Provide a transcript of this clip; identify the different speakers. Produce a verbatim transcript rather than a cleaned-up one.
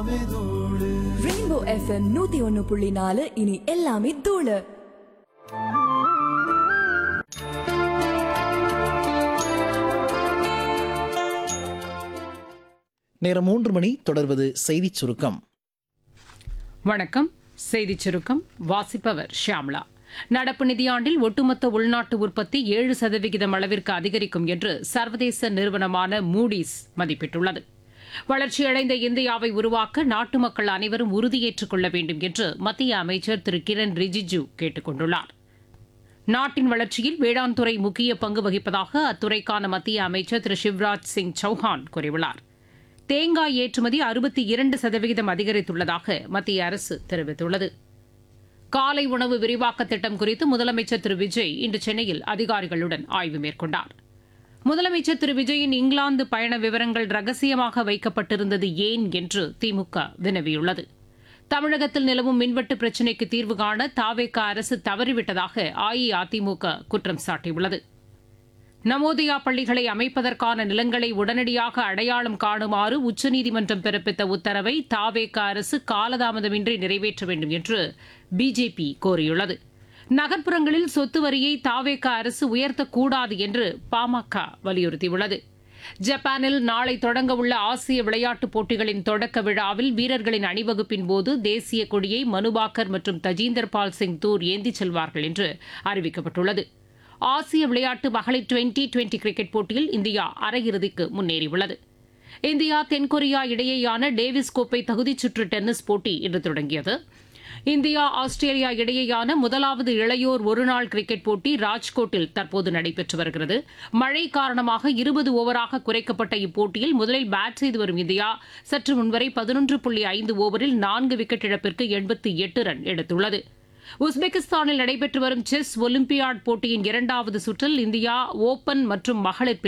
Speaker 1: எல்லாமே தூளு.
Speaker 2: Rainbow FM நூத்தி ஒன்னு புள்ளி நாலு இனி எல்லாமே தூளு.
Speaker 3: நேரம் மூன்று மணி. தொடர்வது செய்திச் சுருக்கம்.
Speaker 4: வணக்கம். செய்திச் சுருக்கம் வாசிப்பவர் ஷியாம்லா. நடப்பு நிதியாண்டில் ஒட்டுமொத்த உள்நாட்டு உற்பத்தி ஏழு சதவிகிதம் அளவிற்கு அதிகரிக்கும் என்று சர்வதேச நிறுவனமான மூடிஸ் மதிப்பிட்டுள்ளது. வளர்ச்சியடைந்த இந்தியாவை உருவாக்க நாட்டு மக்கள் அனைவரும் உறுதியேற்றுக் கொள்ள வேண்டும் என்று மத்திய அமைச்சர் திரு கிரண் ரிஜிஜு கேட்டுக் கொண்டுள்ளார். நாட்டின் வளர்ச்சியில் வேளாண் துறை முக்கிய பங்கு வகிப்பதாக அத்துறைக்கான மத்திய அமைச்சர் திரு சிவராஜ் சிங் சௌஹான் கூறியுள்ளார். தேங்காய் ஏற்றுமதி அறுபத்தி இரண்டு சதவிகிதம் அதிகரித்துள்ளதாக மத்திய அரசு தெரிவித்துள்ளது. காலை உணவு விரிவாக்க திட்டம் குறித்து முதலமைச்சர் திரு விஜய் இன்று சென்னையில் அதிகாரிகளுடன் ஆய்வு மேற்கொண்டார். முதலமைச்சர் திரு விஜயின் இங்கிலாந்து பயண விவரங்கள் ரகசியமாக வைக்கப்பட்டிருந்தது ஏன் என்று திமுக வினவியுள்ளது. தமிழகத்தில் நிலவும் மின்வெட்டு பிரச்சினைக்கு தீர்வு காண தாவேக அரசு தவறிவிட்டதாக அஇஅதிமுக குற்றம் சாட்டியுள்ளது. நமோதயா பள்ளிகளை அமைப்பதற்கான நிலங்களை உடனடியாக அடையாளம் காணுமாறு உச்சநீதிமன்றம் பிறப்பித்த உத்தரவை தாவேக அரசு காலதாமதமின்றி நிறைவேற்ற வேண்டும் என்று பிஜேபி கோரியுள்ளது. நகர்ப்புறங்களில் சொத்து வரியை தாவேக அரசு உயர்த்தக்கூடாது என்று பாமக வலியுறுத்தியுள்ளது. ஜப்பானில் நாளை தொடங்கவுள்ள ஆசிய விளையாட்டுப் போட்டிகளின் தொடக்க விழாவில் வீரர்களின் அணிவகுப்பின் போது தேசிய கொடியை மனுபாக்கர் மற்றும் தஜீந்தர் பால் சிங் தூர் ஏந்திச் செல்வார்கள் என்று அறிவிக்கப்பட்டுள்ளது. ஆசிய விளையாட்டு மகளிர் டுவெண்டி டுவெண்டி கிரிக்கெட் போட்டியில் இந்தியா அரையிறுதிக்கு முன்னேறியுள்ளது. இந்தியா தென்கொரியா இடையேயான டேவிஸ் கோப்பை தகுதிச் சுற்று டென்னிஸ் போட்டி இன்று தொடங்கியது. இந்தியா ஆஸ்திரேலியா இடையேயான முதலாவது இளையோர் ஒருநாள் கிரிக்கெட் போட்டி ராஜ்கோட்டில் தற்போது நடைபெற்று வருகிறது. மழை காரணமாக இருபது ஓவராக குறைக்கப்பட்ட இப்போட்டியில் முதலில் பேட் செய்து வரும் இந்தியா சற்று முன்வரை பதினொன்று புள்ளி ஐந்து ஓவரில் நான்கு விக்கெட் இழப்பிற்கு எண்பத்தி எட்டு ரன் எடுத்துள்ளது. உஸ்பெகிஸ்தானில் நடைபெற்று வரும் செஸ் ஒலிம்பியாட் போட்டியின் இரண்டாவது சுற்றில் இந்தியா ஓபன் மற்றும் மகளிர்